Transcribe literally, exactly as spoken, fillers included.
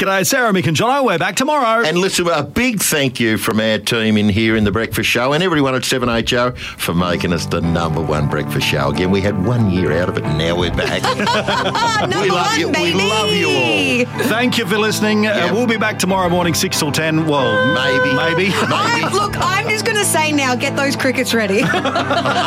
G'day, Sarah, Mick and Jono. We're back tomorrow. And listen, a big thank you from our team in here in The Breakfast Show and everyone at seven H O for making us the number one breakfast show. Again, we had one year out of it and now we're back. Number we love one, you. baby. We love you all. Thank you for listening. Yep. Uh, we'll be back tomorrow morning, six till ten. Well, Maybe. Maybe. I, look, I'm just going to say now, get those crickets ready.